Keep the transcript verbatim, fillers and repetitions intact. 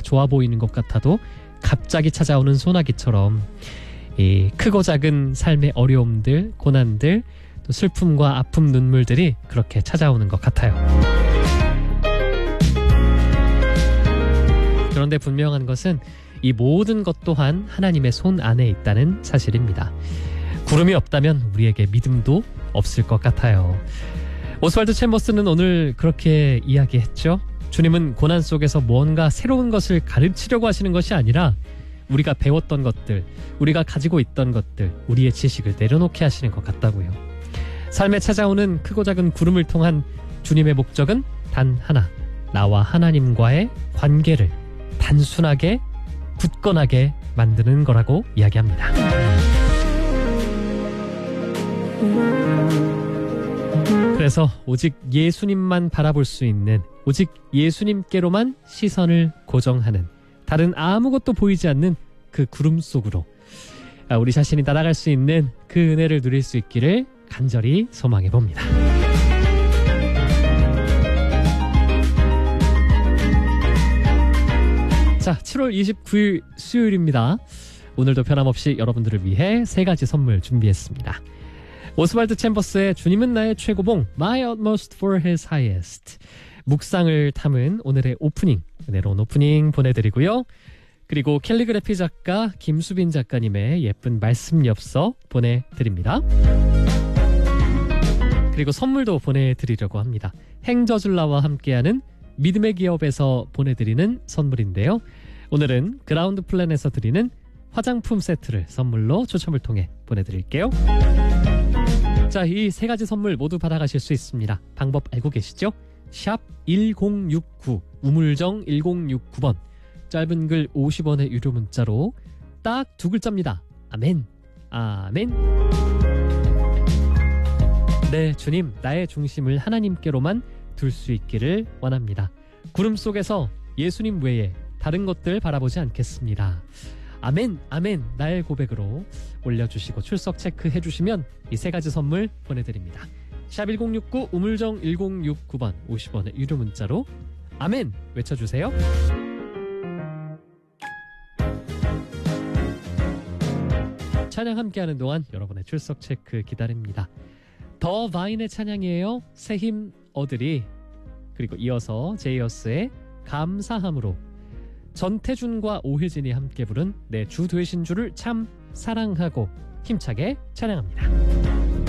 좋아 보이는 것 같아도 갑자기 찾아오는 소나기처럼 이 크고 작은 삶의 어려움들, 고난들, 또 슬픔과 아픔, 눈물들이 그렇게 찾아오는 것 같아요. 그런데 분명한 것은 이 모든 것 또한 하나님의 손 안에 있다는 사실입니다. 구름이 없다면 우리에게 믿음도 없을 것 같아요. 오스왈드 챔버스는 오늘 그렇게 이야기했죠. 주님은 고난 속에서 뭔가 새로운 것을 가르치려고 하시는 것이 아니라 우리가 배웠던 것들, 우리가 가지고 있던 것들, 우리의 지식을 내려놓게 하시는 것 같다고요. 삶에 찾아오는 크고 작은 구름을 통한 주님의 목적은 단 하나, 나와 하나님과의 관계를 단순하게 굳건하게 만드는 거라고 이야기합니다. 그래서 오직 예수님만 바라볼 수 있는, 오직 예수님께로만 시선을 고정하는, 다른 아무것도 보이지 않는 그 구름 속으로 우리 자신이 날아갈 수 있는 그 은혜를 누릴 수 있기를 간절히 소망해 봅니다. 자, 칠월 이십구일 수요일입니다. 오늘도 변함없이 여러분들을 위해 세 가지 선물 준비했습니다. 오스왈드 챔버스의 주님은 나의 최고봉, My Utmost for His Highest. 묵상을 담은 오늘의 오프닝, 은혜로운 오프닝 보내드리고요. 그리고 캘리그래피 작가 김수빈 작가님의 예쁜 말씀 엽서 보내드립니다. 그리고 선물도 보내드리려고 합니다. 행저줄라와 함께하는 믿음의 기업에서 보내드리는 선물인데요. 오늘은 그라운드 플랜에서 드리는 화장품 세트를 선물로 추첨을 통해 보내드릴게요. 자, 이 세 가지 선물 모두 받아가실 수 있습니다. 방법 알고 계시죠? 샵 일공육구, 우물정 일공육구 번, 짧은 글 오십 원의 유료 문자로 딱 두 글자입니다. 아멘, 아멘. 네, 주님, 나의 중심을 하나님께로만 둘 수 있기를 원합니다. 구름 속에서 예수님 외에 다른 것들 바라보지 않겠습니다. 아멘, 아멘. 나의 고백으로 올려주시고 출석 체크해 주시면 이 세 가지 선물 보내드립니다. 샵 일공육구, 우물정 일공육구 번, 오십 원의 유료 문자로 아멘 외쳐주세요. 찬양 함께하는 동안 여러분의 출석 체크 기다립니다. 더 바인의 찬양이에요. 새 힘 얻으리. 그리고 이어서 제이어스의 감사함으로, 전태준과 오혜진이 함께 부른 내 주 되신 주를 참 사랑하고 힘차게 찬양합니다.